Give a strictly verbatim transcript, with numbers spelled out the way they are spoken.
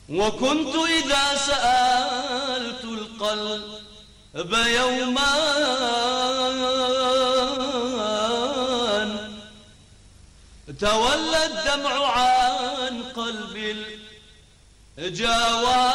وكنت إذا سألت القلب يوما تولى الدمع عن قلب الجواد.